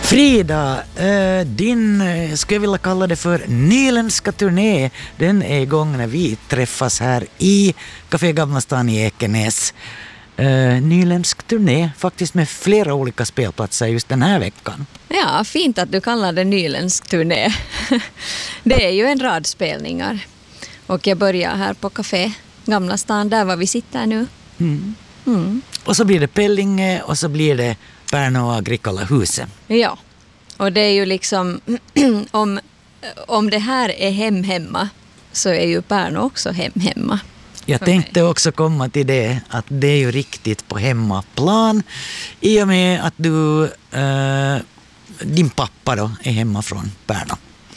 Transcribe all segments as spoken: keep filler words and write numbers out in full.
Frida, eh, din, eh, skulle jag vilja kalla det för nyländska turné, den är igång när vi träffas här i Café Gamla stan i Ekenäs. Eh, nyländsk turné, faktiskt med flera olika spelplatser just den här veckan. Ja, fint att du kallar det nyländsk turné. Det är ju en rad spelningar. Och jag börjar här på Café Gamla stan, där var vi sitter nu. Mm. Mm. Och så blir det Pellinge och så blir det Pärnu Agrikola-huset. Ja, och det är ju liksom, om, om det här är hem hemma så är ju Pärnu också hem hemma. Jag tänkte också komma till det, att det är ju riktigt på hemmaplan i och med att du, äh, din pappa då är hemma från Pärnu.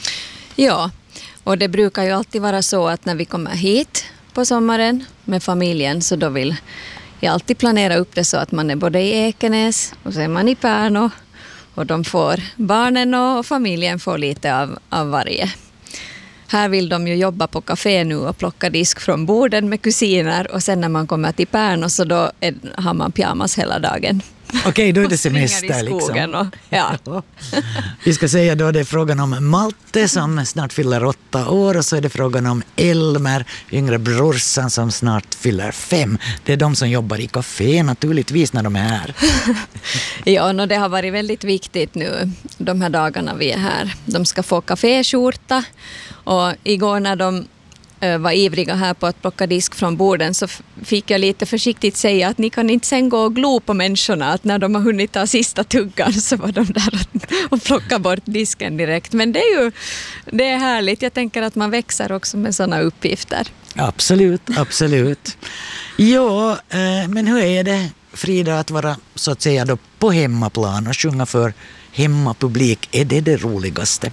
Ja, och det brukar ju alltid vara så att när vi kommer hit på sommaren med familjen så då vill jag alltid planera upp det så att man är både i Ekenäs och så är man i Pärnu och de får, barnen och familjen får lite av, av varje. Här vill de ju jobba på café nu och plocka disk från borden med kusiner och sen när man kommer till Pärnu så då är, har man pyjamas hela dagen. Okej, då är det semester liksom. Och, ja. Vi ska säga då det är frågan om Malte som snart fyller åtta år och så är det frågan om Elmer, yngre brorsan som snart fyller fem. Det är de som jobbar i café naturligtvis när de är här. Ja, no, det har varit väldigt viktigt nu de här dagarna vi är här. De ska få kaféskjorta och igår när de var ivriga här på att plocka disk från borden så fick jag lite försiktigt säga att ni kan inte sen gå och glo på människorna att när de har hunnit ta sista tuggan så var de där och plocka bort disken direkt. Men det är ju det är härligt. Jag tänker att man växer också med sådana uppgifter. Absolut, absolut. Ja, men hur är det, Frida, att vara så att säga då på hemmaplan och sjunga för hemmapublik? Är det det roligaste?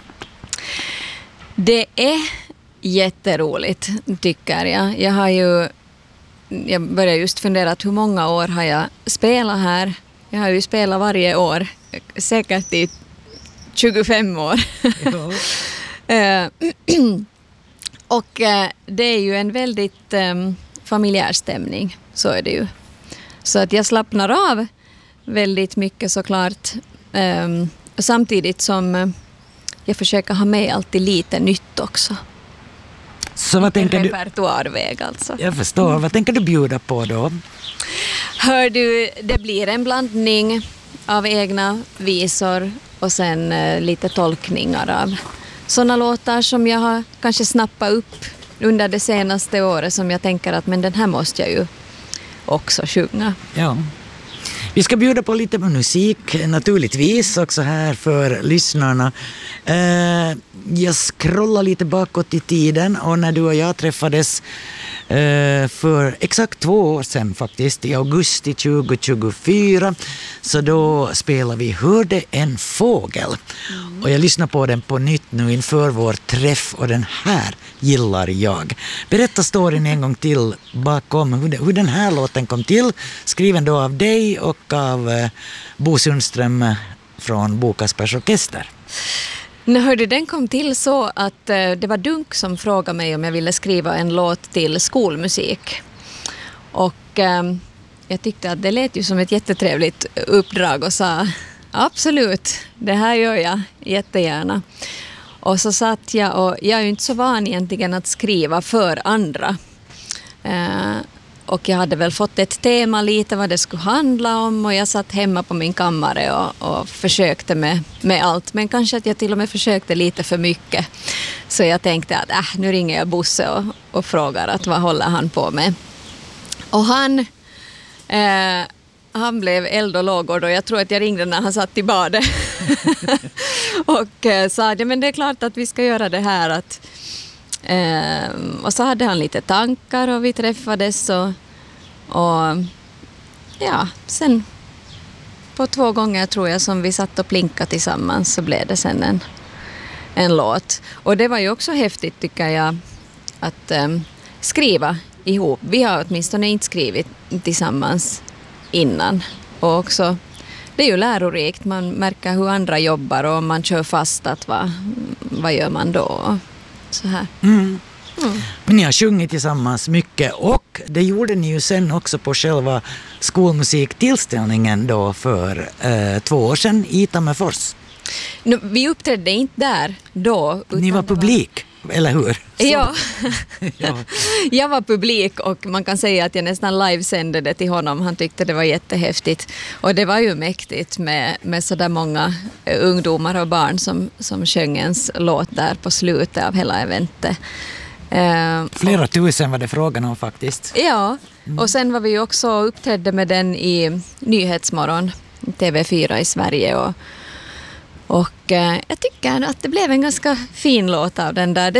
Det är jätteroligt tycker jag. Jag har ju jag börjar just fundera att hur många år har jag spelat här. Jag har ju spelat varje år. Säkert i tjugofem år. Ja. Och det är ju en väldigt um, familjär stämning. Så är det ju. Så att jag slappnar av väldigt mycket såklart. Um, samtidigt som jag försöker ha med alltid lite nytt också. Så vad tänker du? Repertoarväg alltså. Jag förstår. Vad tänker du bjuda på då? Hör du, det blir en blandning av egna visor och sen eh, lite tolkningar av sådana låtar som jag har kanske snappat upp under det senaste året som jag tänker att men den här måste jag ju också sjunga. Ja. Vi ska bjuda på lite musik naturligtvis också här för lyssnarna. Eh, jag scrollar lite bakåt i tiden och när du och jag träffades eh, för exakt två år sedan faktiskt i augusti tjugo tjugofyra så då spelade vi Hörde en fågel. Mm. Och jag lyssnar på den på nytt nu inför vår träff och den här gillar jag. Berätta storyn en gång till bakom hur, det, hur den här låten kom till, skriven då av dig och av eh, Bo Sundström från Bo Kaspers Orkester. Nu hörde den kom till så att eh, det var Dunk som frågade mig om jag ville skriva en låt till skolmusik. Och eh, jag tyckte att det lät ju som ett jättetrevligt uppdrag och sa absolut, det här gör jag jättegärna. Och så satt jag och jag är ju inte så van egentligen att skriva för andra. Eh, och jag hade väl fått ett tema lite vad det skulle handla om och jag satt hemma på min kammare och, och försökte med, med allt. Men kanske att jag till och med försökte lite för mycket. Så jag tänkte att äh, nu ringer jag Bosse och, och frågar att vad håller han på med. Och han, eh, han blev eld och lågor och jag tror att jag ringde när han satt i badet. och eh, sa att ja, men det är klart att vi ska göra det här att Eh, och så hade han lite tankar och vi träffades och, och ja, sen på två gånger tror jag som vi satt och plinkade tillsammans så blev det sen en, en låt. Och det var ju också häftigt tycker jag att eh, skriva ihop. Vi har åtminstone inte skrivit tillsammans innan och också det är ju lärorikt. Man märker hur andra jobbar och man kör fast att vad, vad gör man då? Så här. Mm. Mm. Men ni har sjungit tillsammans mycket och det gjorde ni ju sen också på själva skolmusiktillställningen då för eh, två år sedan i Tammerfors. No, vi uppträdde inte där då. Ni var publik, eller hur? Ja. Ja. Jag var publik och man kan säga att jag nästan livesände det till honom. Han tyckte det var jättehäftigt. Och det var ju mäktigt med, med så där många ungdomar och barn som, som sjöng ens låt där på slutet av hela eventet. Uh, Flera och, tusen var det frågan om faktiskt. Ja, mm. och sen var vi också uppträdde med den i Nyhetsmorgon, T V fyra i Sverige. Och, och uh, jag tycker att det blev en ganska fin låt av den där.